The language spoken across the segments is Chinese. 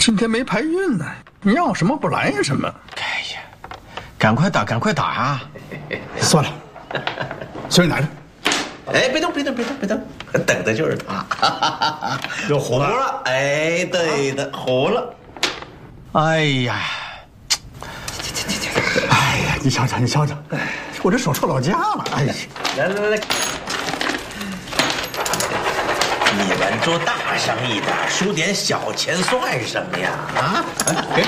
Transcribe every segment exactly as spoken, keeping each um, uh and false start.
今天没排运呢，你要什么不来什么。 哎呀，赶快打，赶快打啊！ 算了，随你拿着。 哎，别动，别动，别动，别动，等的就是他。 又糊了。 糊了，哎，对的，糊了。 哎呀， 哎呀，你瞧瞧，你瞧瞧，我这手臭到家了。哎呀， 来来来。你们做大生意的，输点小钱算什么呀？啊，给。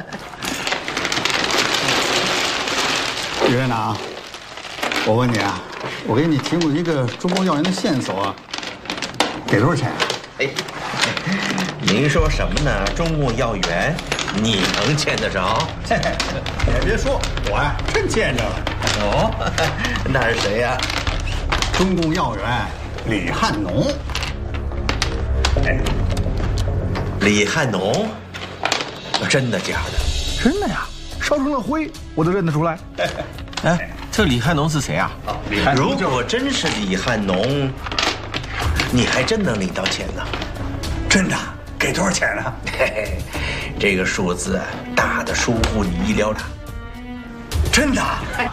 李院长，我问你啊，我给你提供一个中共要员的线索，给多少钱啊？ 哎，您说什么呢？中共要员，你能见得着？ 嘿嘿，也别说，我呀真见着了。 哦，那是谁呀？ 中共要员李汉农。 哎，李汉农，真的假的？ 真的呀，烧成了灰，我都认得出来。 哎，这李汉农是谁啊？ 哦，李汉农。如果真是李汉农，你还真能领到钱呢。 真的？给多少钱呢？ 嘿嘿，这个数字大的出乎你意料的。 真的？ 哎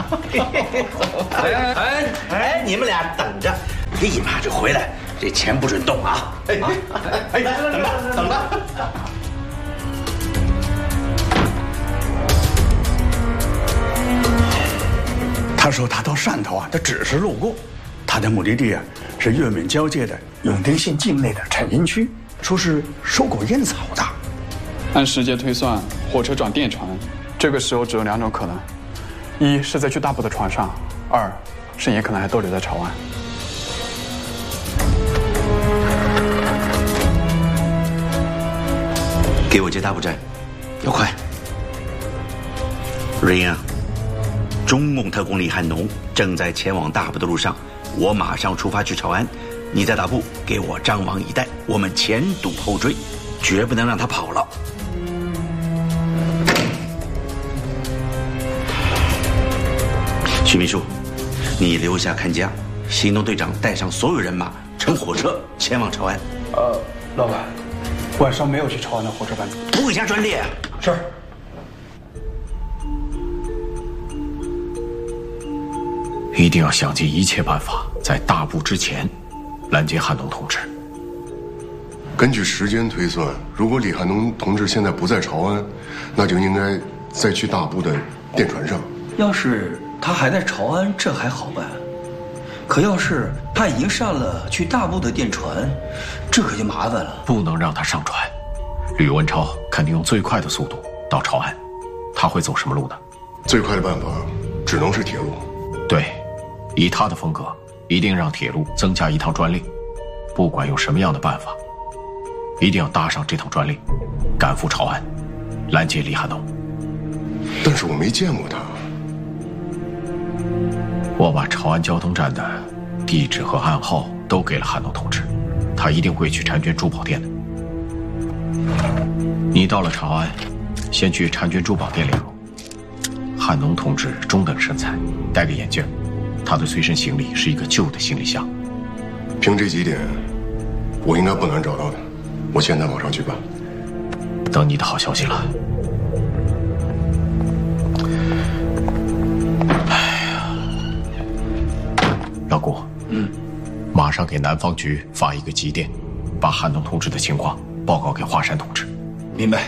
哎哎，你们俩等着，立马就回来。这钱不准动啊！哎哎，等着等着。 他说他到汕头啊，他只是路过，他的目的地啊是粤闽交界的永定县境内的产烟区，说是收购烟草的。 按时间推算，火车转电船，这个时候只有两种可能：一是在去大埔的船上，二是也可能还逗留在潮安。 给我接大埔站，要快。瑞英啊，中共特工李汉农正在前往大埔的路上，我马上出发去潮安。你在大埔给我张网以待，我们前堵后追，绝不能让他跑了。徐秘书，你留下看家，行动队长带上所有人马，乘火车前往潮安。 呃，老板。晚上没有去潮安的火车班， 不会加专列啊！ 是。 一定要想尽一切办法，在大埔之前拦截汉农同志。 根据时间推算，如果李汉农同志现在不在潮安，那就应该在去大埔的电船上。 要是他还在潮安，这还好办。可要是他已经上了去大埔的电船，这可就麻烦了。 不能让他上船。吕文超肯定用最快的速度到潮安，他会走什么路呢？ 最快的办法只能是铁路。 对，以他的风格，一定让铁路增加一趟专列。不管用什么样的办法，一定要搭上这趟专列，赶赴潮安，拦截李汉农。 但是我没见过他。 我把潮安交通站的地址和暗号都给了汉农同志，他一定会去婵娟珠宝店的。你到了潮安，先去婵娟珠宝店联络。汉农同志中等身材，戴个眼镜，他的随身行李是一个旧的行李箱。 凭这几点，我应该不难找到他。我现在马上去办。 等你的好消息了。老顾，嗯，马上给南方局发一个急电，把汉农同志的情况报告给华山同志。 明白。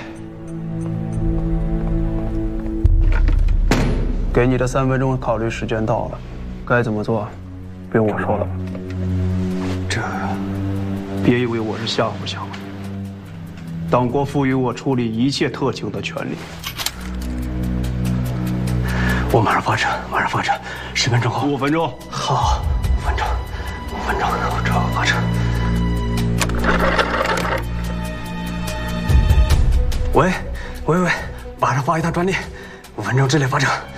给你的三分钟考虑时间到了，该怎么做，不用我说了。这，别以为我是吓唬吓唬你。党国赋予我处理一切特情的权利。我马上发车，马上发车，十分钟后。五分钟。好，五分钟，五分钟，我正好发车。喂，喂喂，马上发一趟专列，五分钟之内发车。